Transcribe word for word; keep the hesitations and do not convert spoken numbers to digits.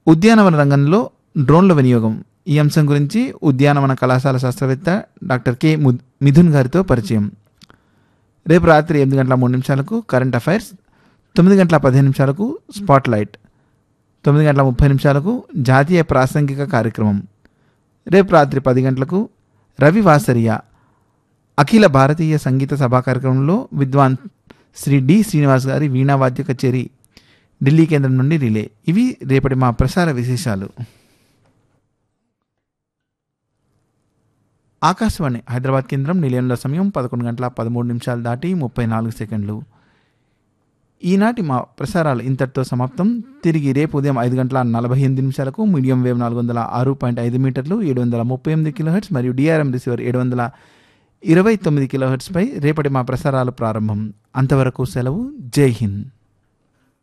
ఉద్యానవన రంగంలో డ్రోన్ల వినియోగం, ఈ అంశం గురించి ఉద్యానవన కళాశాల శాస్త్రవేత్త డాక్టర్ కె మిథున్ గారితో పరిచయం. రేపు రాత్రి ఎనిమిది గంటల మూడు నిమిషాలకు కరెంట్ అఫైర్స్, తొమ్మిది గంటల పదిహేను నిమిషాలకు స్పాట్ లైట్, తొమ్మిది గంటల ముప్పై నిమిషాలకు జాతీయ ప్రాసంగిక కార్యక్రమం. రేపు రాత్రి పది గంటలకు రవి వాసరియా అఖిల భారతీయ సంగీత సభా కార్యక్రమంలో విద్వాన్ శ్రీ డి శ్రీనివాస్ గారి వీణావాద్య కచేరీ ఢిల్లీ కేంద్రం నుండి రిలే. ఇవి రేపటి మా ప్రసార విశేషాలు. ఆకాశవాణి హైదరాబాద్ కేంద్రం నిలయంలో సమయం పదకొండు గంటల పదమూడు నిమిషాలు దాటి ముప్పై నాలుగు సెకండ్లు. ఈనాటి మా ప్రసారాలు ఇంతటితో సమాప్తం. తిరిగి రేపు ఉదయం ఐదు గంటల నలభై ఎనిమిది నిమిషాలకు మీడియం వేవ్ నాలుగు వందల ఆరు పాయింట్ ఐదు మీటర్లు ఏడు వందల ముప్పై ఎనిమిది కిలోహెర్ట్స్ మరియు డిఆర్ఎం రిసీవర్ ఏడు వందల ఇరవై తొమ్మిది కిలోహెర్ట్స్పై రేపటి మా ప్రసారాలు ప్రారంభం. అంతవరకు సెలవు. జై హింద్.